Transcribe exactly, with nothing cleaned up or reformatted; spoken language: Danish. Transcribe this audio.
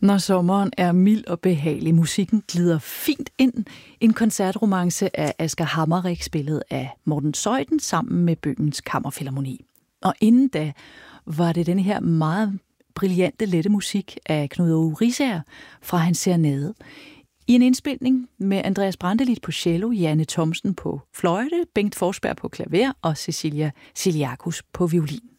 Når sommeren er mild og behagelig, musikken glider fint ind. En koncertromance af Asger Hammerich, spillet af Morten Zeuthen sammen med Bøhmens Kammerfilharmoni. Og inden da var det den her meget brillante, lette musik af Knud Aage Riisager fra hans serenade. I en indspilning med Andreas Brantelid på cello, Janne Thomsen på fløjte, Bengt Forsberg på klaver og Cecilia Ciliacus på violin.